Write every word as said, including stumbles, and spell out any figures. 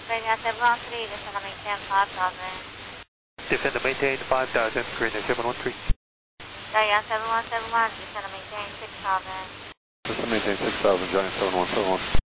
Virginia seven one three, descend and maintain five thousand. Descend and maintain five thousand, Virginia seven one three. Giant seven one seven one, descend and maintain six thousand. Descend and maintain six thousand, Giant seven one seven one.